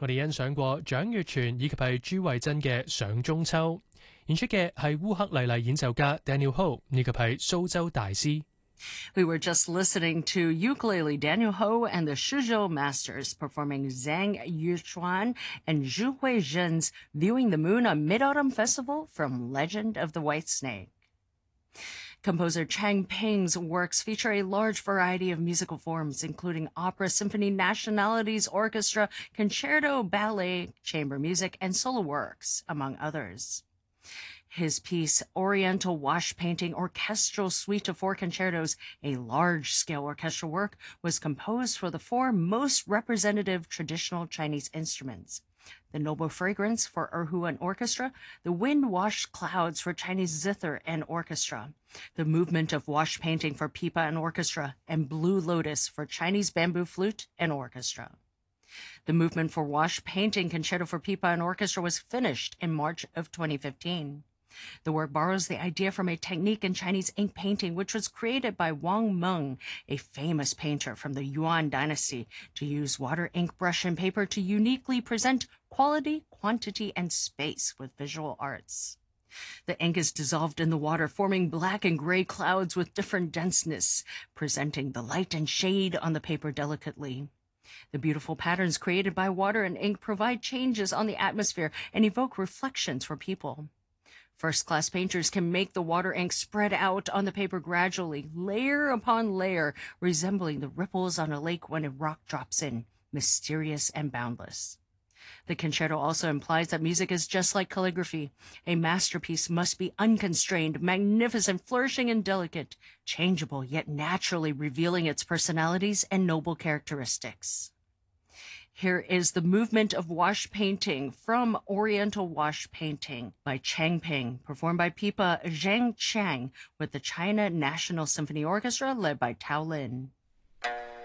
我哋欣賞過蔣月泉以及係朱慧珍嘅上中秋，演出嘅係烏克麗麗演奏家 Daniel Ho 以及係蘇州大師。 We were just listening to ukulele Daniel Ho and the Shuzhou Masters performing Zhang Yuchuan and Zhu Huizhen's Viewing the Moon, a Mid-Autumn Festival from Legend of the White Snake. Composer Chang Ping's works feature a large variety of musical forms, including opera, symphony, nationalities, orchestra, concerto, ballet, chamber music, and solo works, among others. His piece, Oriental Wash Painting Orchestral Suite of Four Concertos, a large-scale orchestral work, was composed for the four most representative traditional Chinese instruments: the Noble Fragrance for Erhu and Orchestra, the Wind-Washed Clouds for Chinese Zither and Orchestra, the Movement of Wash Painting for Pipa and Orchestra, and Blue Lotus for Chinese Bamboo Flute and Orchestra. The Movement for Wash Painting Concerto for Pipa and Orchestra was finished in March of 2015. The work borrows the idea from a technique in Chinese ink painting, which was created by Wang Meng, a famous painter from the Yuan dynasty, to use water, ink, brush, and paper to uniquely present quality, quantity, and space with visual arts. The ink is dissolved in the water, forming black and gray clouds with different denseness, presenting the light and shade on the paper delicately. The beautiful patterns created by water and ink provide changes on the atmosphere and evoke reflections for people. First-class painters can make the water ink spread out on the paper gradually, layer upon layer, resembling the ripples on a lake when a rock drops in, mysterious and boundless. The concerto also implies that music is just like calligraphy. A masterpiece must be unconstrained, magnificent, flourishing, and delicate, changeable yet naturally revealing its personalities and noble characteristics. Here is the Movement of Wash Painting from Oriental Wash Painting by Chang Ping, performed by Pipa Zhang Chang with the China National Symphony Orchestra led by Tao Lin.